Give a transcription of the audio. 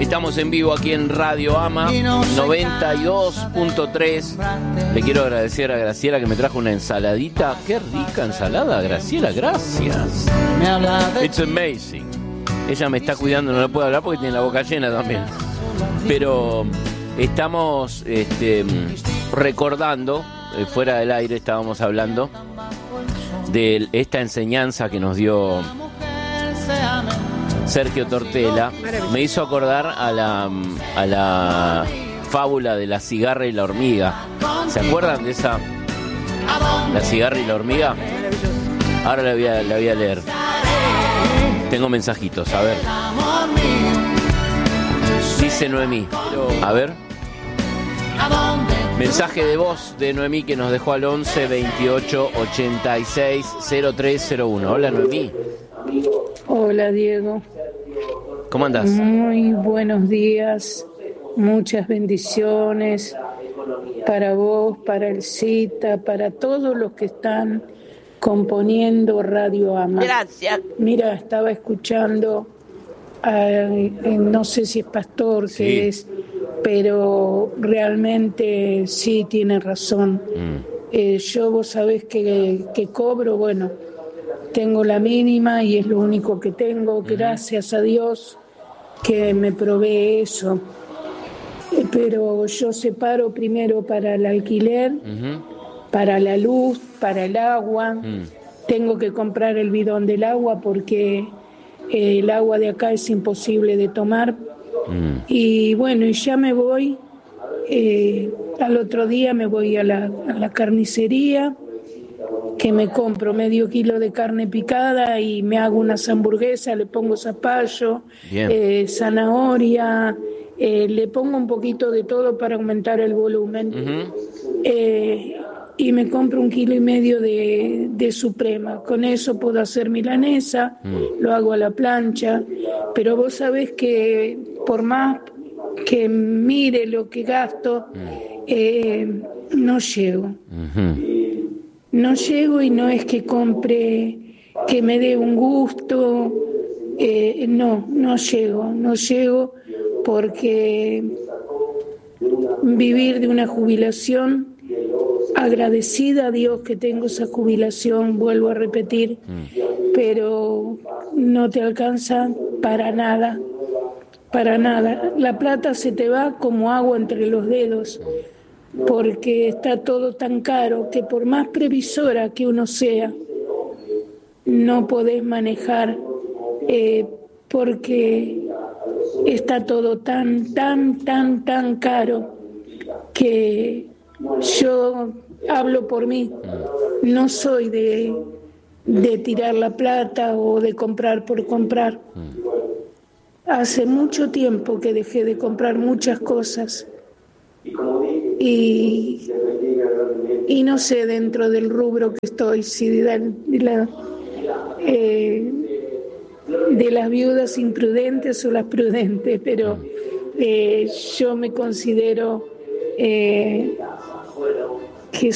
Estamos en vivo aquí en Radio Ama 92.3. Le quiero agradecer a Graciela que me trajo una ensaladita. Qué rica ensalada, Graciela, gracias. It's amazing. Ella me está cuidando, no le puedo hablar porque tiene la boca llena también. Pero estamos recordando, fuera del aire estábamos hablando de esta enseñanza que nos dio Sergio Tortella. Me hizo acordar a la fábula de la cigarra y la hormiga. ¿Se acuerdan de esa? La cigarra y la hormiga. Ahora la voy a leer. Tengo mensajitos, a ver. Dice Noemí. A ver. Mensaje de voz de Noemí que nos dejó al 11 28 86 0301. Hola, Noemí. Hola, Diego. ¿Cómo andás? Muy buenos días, muchas bendiciones para vos, para el Cita, para todos los que están componiendo Radio Ama. Gracias. Mira, estaba escuchando, no sé si es pastor, Sí. que es, pero realmente sí tiene razón. Yo, vos sabés que cobro, bueno, tengo la mínima y es lo único que tengo, gracias a Dios que me provee eso. Pero yo separo primero para el alquiler, para la luz, para el agua. Tengo que comprar el bidón del agua porque el agua de acá es imposible de tomar. Y bueno, y ya me voy, al otro día me voy a la carnicería, que me compro medio kilo de carne picada y me hago unas hamburguesas, le pongo zapallo, zanahoria, le pongo un poquito de todo para aumentar el volumen. Y me compro 1,5 kilos de Suprema. Con eso puedo hacer milanesa, lo hago a la plancha, pero vos sabés que por más que mire lo que gasto, no llego. No llego y no es que compre, que me dé un gusto, no llego porque vivir de una jubilación, agradecida a Dios que tengo esa jubilación, vuelvo a repetir, pero no te alcanza para nada, la plata se te va como agua entre los dedos, porque está todo tan caro que por más previsora que uno sea, no podés manejar, porque está todo tan caro que yo hablo por mí, no soy de tirar la plata o de comprar por comprar. Hace mucho tiempo que dejé de comprar muchas cosas. Y no sé dentro del rubro que estoy, si de las viudas imprudentes o las prudentes, pero yo me considero